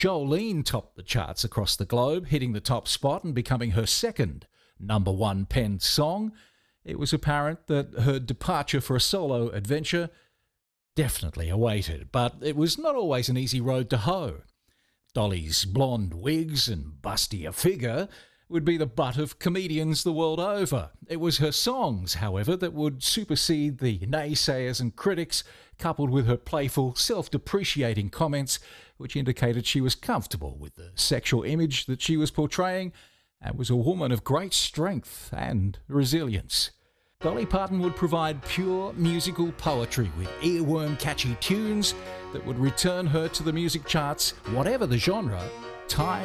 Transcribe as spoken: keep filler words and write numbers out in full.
Jolene topped the charts across the globe, hitting the top spot and becoming her second number one penned song. It was apparent that her departure for a solo adventure definitely awaited, but it was not always an easy road to hoe. Dolly's blonde wigs and bustier figure would be the butt of comedians the world over. It was her songs, however, that would supersede the naysayers and critics, coupled with her playful, self-depreciating comments, which indicated she was comfortable with the sexual image that she was portraying and was a woman of great strength and resilience. Dolly Parton would provide pure musical poetry with earworm-catchy tunes that would return her to the music charts, whatever the genre, time